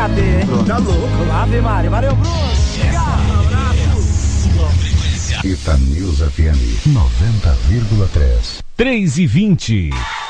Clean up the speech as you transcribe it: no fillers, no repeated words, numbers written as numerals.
bater, hein? Tá louco. Ave Maria. Valeu, Bruno. Ita News FM 90,3. 3h20.